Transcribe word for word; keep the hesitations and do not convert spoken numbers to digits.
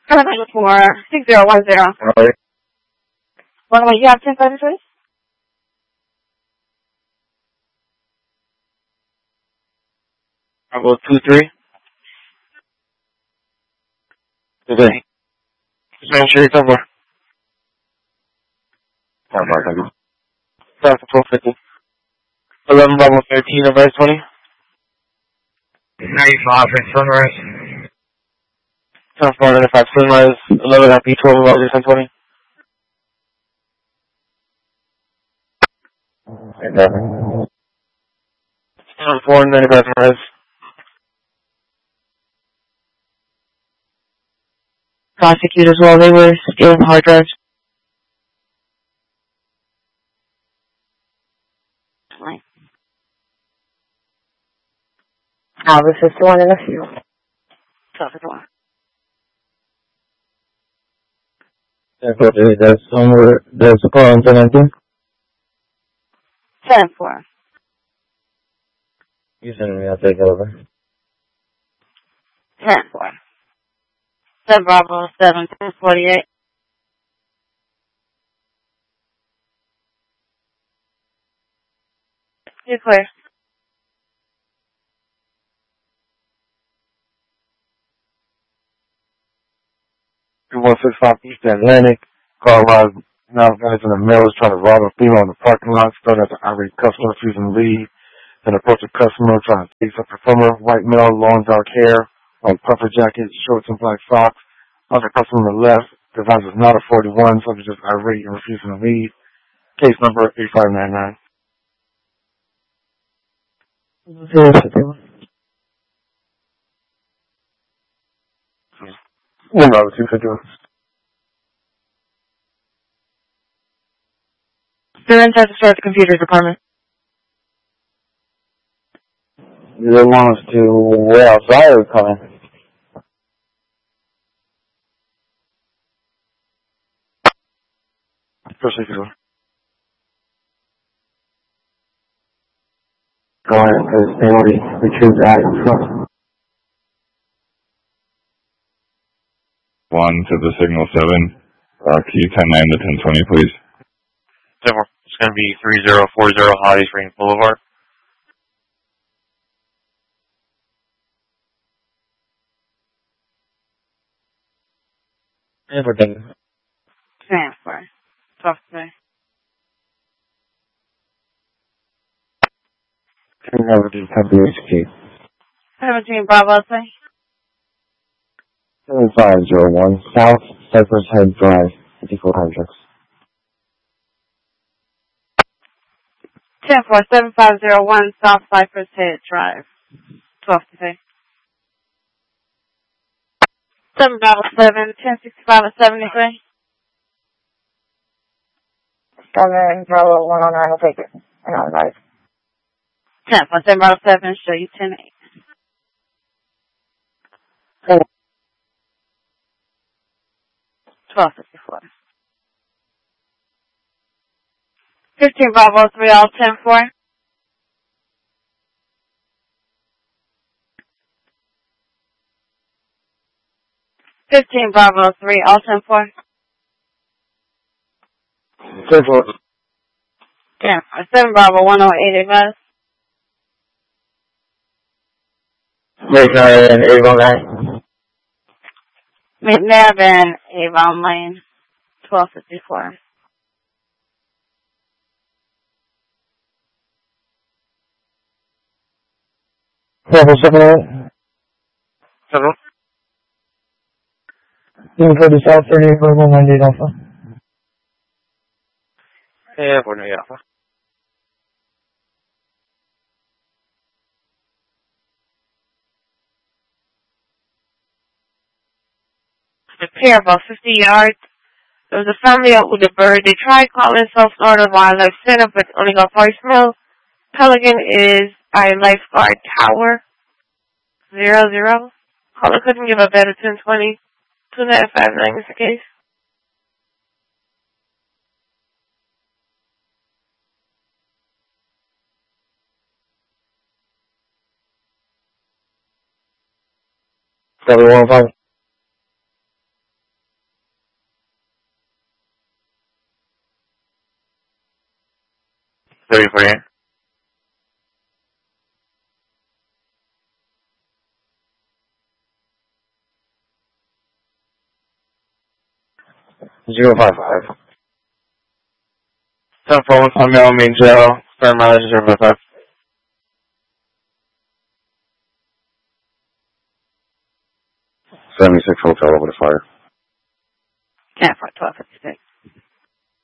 Seven nine four six zero one zero. Alright. One way, you have ten seven, please? Bravo two three. Today. Just make sure it's over. Sorry about that. Start for twelve fifty. Eleven Bravo thirteen of verse twenty. ninety-five for Sunrise. Ten four ninety-five Sunrise. Eleven at B twelve about ten twenty. Ten four ninety-five Sunrise. Prosecutors while they were stealing hard drives. Alvis is the one in the field. twelve is the one. There's somewhere, there's a call on ten nineteen. ten four. You send me, I'll take over. ten four. seven Bravo seven ten forty-eight. You're clear. two one six five East Atlantic. Car arrived now guys in the mail is trying to rob a female in the parking lot. Started at the irate customer refusing to leave. Then approached a customer trying to take up her from her. White male, long dark hair, white puffer jacket, shorts and black socks. Other customer on the left. Device is not a forty-one, so just irate and refusing to leave. Case number eight five nine nine. One number two fifty one. They're inside the start the computer department. They want us to wait outside or come in? Proceed to go ahead, because they already retrieved that in front. One to the signal seven. Uh, can you ten nine to ten twenty, please? Seven. It's going to be three zero four zero Holly Springs Boulevard. Everything. ten four. twelve today. Can never do W H K. seventeen Bravo three. seven five zero one South Cypress Head Drive, fifty-four hundred. ten four seven five zero one South Cypress Head Drive. twelve today. seven Bravo seven ten sixty-five and seventy-three. seven Bravo one oh nine will take it. And I'll advise. ten four seven Bravo seven, show you ten eight. twelve fifty-four. fifteen Bravo three, all ten four. fifteen Bravo three, all ten four. ten four. ten four seven Bravo one oh eight, advise. Mason and Avon Lane. McNabb and Avon Lane, twelve fifty-four. Seven seven eight. Seven. Team forty South thirty eight Verbal ninety eight Alpha. Yeah, for ninety eight Alpha. The pair about fifty yards. There was a family out with a bird. They tried calling South Florida Wildlife Center, but only got voicemail. Pelican is by Lifeguard Tower. Zero zero. Caller couldn't give a better ten twenty. Two nine five nine is the case. Seven one five. thirty forty-eight. Zero five five. ten four one five Mail, main jail, start mileage zero five five. seventy-six Hotel over the fire. ten four twelve.